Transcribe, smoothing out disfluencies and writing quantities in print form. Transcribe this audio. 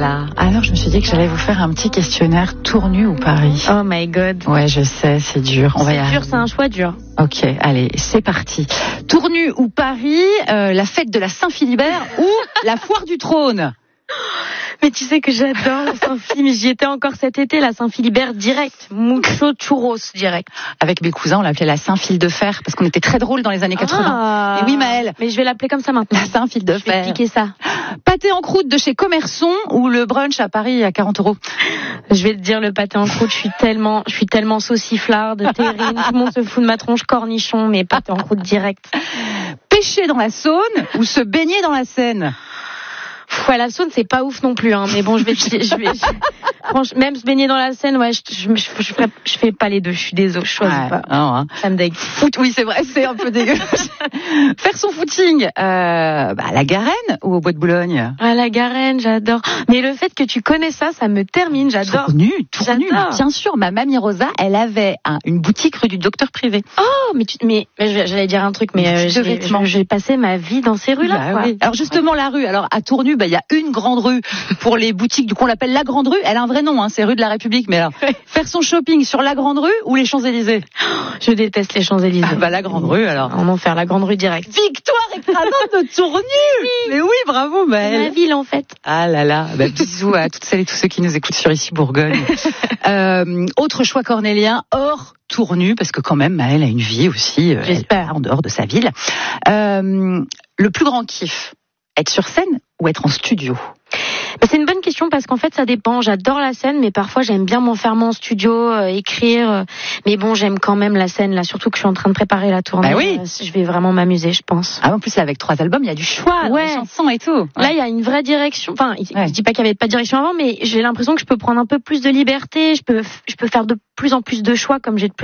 là. Alors je me suis dit que j'allais vous faire un petit questionnaire Tournu ou Paris. Oh my god. Ouais, je sais, c'est dur. On va y arriver. C'est un choix dur. Ok, allez, c'est parti. Tournu ou Paris, la fête de la Saint-Philibert ou la foire du trône? Mais tu sais que j'adore la Saint-Philibert. J'y étais encore cet été, la Saint-Philibert direct. Mucho churros direct. Avec mes cousins, on l'appelait la Saint-Fil de fer parce qu'on était très drôles dans les années 80. Et oui, Maëlle. Mais je vais l'appeler comme ça maintenant. La Saint-Fil de fer. Je vais piquer ça. Pâté en croûte de chez Commerçon ou le brunch à Paris à 40 €? Je vais te dire le pâté en croûte. Je suis tellement sauciflarde, terrine. Tout le monde se fout de ma tronche, cornichon, mais pâté en croûte direct. Pêcher dans la Saône ou se baigner dans la Seine? Ouais, la Saône, c'est pas ouf non plus, hein. Mais bon, franchement, même se baigner dans la Seine, ouais, je fais pas les deux. Je suis désolée, je choisis pas. Non, hein. Ça me dégue. Oui, c'est vrai, c'est un peu dégueu. Faire son footing, à la Garenne ou au Bois de Boulogne? À la Garenne, j'adore. Mais le fait que tu connais ça me termine, j'adore. Tournu, bien sûr. Ma mamie Rosa, elle avait une boutique rue du Docteur Privé. Oh, mais j'allais dire un truc, mais j'ai passé ma vie dans ces rues-là. Bah, oui. Alors justement, la rue, alors à Tournu, il y a une grande rue pour les boutiques, du coup on l'appelle la Grande Rue. Elle a un vrai nom, hein, c'est rue de la République. Mais alors, faire son shopping sur la Grande Rue ou les Champs-Élysées? Je déteste les Champs-Élysées. La Grande Rue alors. On va faire la Grande Rue direct. Victoire écrasante de Tournu. Mais oui, bravo Maëlle. La ville en fait. Ah là là, bisous à toutes celles et tous ceux qui nous écoutent sur Ici Bourgogne. Autre choix cornélien, hors Tournu, parce que quand même Maëlle a une vie aussi, j'espère, en dehors de sa ville. Le plus grand kiff, être sur scène ou être en studio? C'est une bonne question parce qu'en fait ça dépend. J'adore la scène, mais parfois j'aime bien m'enfermer en studio, écrire. Mais bon, j'aime quand même la scène là, surtout que je suis en train de préparer la tournée. Oui. Je vais vraiment m'amuser, je pense. En plus là, avec 3 albums, il y a du choix, des chansons et tout. Là, il y a une vraie direction. Enfin, je dis pas qu'il y avait pas de direction avant, mais j'ai l'impression que je peux prendre un peu plus de liberté. Je peux faire de plus en plus de choix comme j'ai de plus